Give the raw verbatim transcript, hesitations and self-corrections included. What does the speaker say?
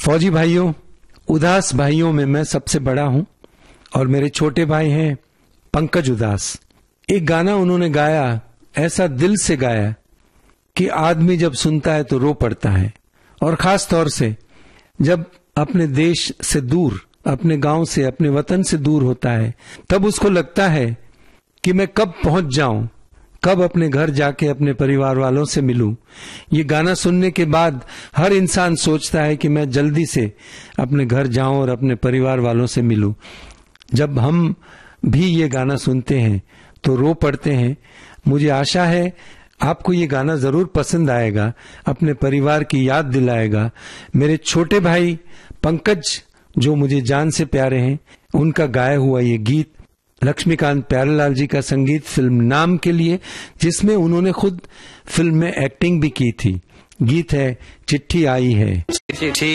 फौजी भाइयों, उदास भाइयों में मैं सबसे बड़ा हूं और मेरे छोटे भाई हैं पंकज उदास। एक गाना उन्होंने गाया, ऐसा दिल से गाया कि आदमी जब सुनता है तो रो पड़ता है। और खास तौर से जब अपने देश से दूर, अपने गांव से, अपने वतन से दूर होता है, तब उसको लगता है कि मैं कब पहुंच जाऊं, कब अपने घर जाके अपने परिवार वालों से मिलूं। ये गाना सुनने के बाद हर इंसान सोचता है कि मैं जल्दी से अपने घर जाऊं और अपने परिवार वालों से मिलूं। जब हम भी ये गाना सुनते हैं तो रो पड़ते हैं। मुझे आशा है आपको ये गाना जरूर पसंद आएगा, अपने परिवार की याद दिलाएगा। मेरे छोटे भाई पंकज, जो मुझे जान से प्यारे हैं, उनका गाया हुआ ये गीत, लक्ष्मीकांत प्यारेलाल जी का संगीत फिल्म नाम के लिए, जिसमें उन्होंने खुद फिल्म में एक्टिंग भी की थी। गीत है चिट्ठी आई है।